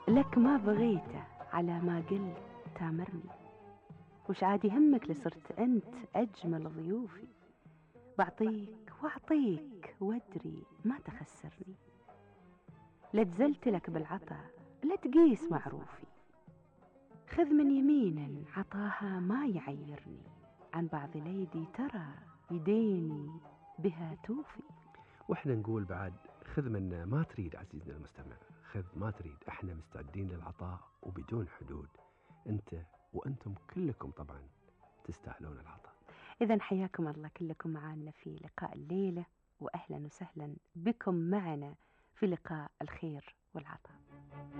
لك ما بغيته على ما قلت تامرني، وش عاد يهمك لصرت أنت أجمل ضيوفي. بعطيك وأعطيك وأدري ما تخسرني، لا تزلت لك بالعطا لا تقيس معروفي. خذ من يمين عطاها ما يعيرني، عن بعض ليدي ترى يديني بها توفي. واحنا نقول بعد خذ منا ما تريد عزيزنا المستمع، خذ ما تريد، احنا مستعدين للعطاء وبدون حدود. انت وانتم كلكم طبعا تستاهلون العطاء. إذن حياكم الله كلكم معنا في لقاء الليلة، وأهلا وسهلا بكم معنا في لقاء الخير والعطاء.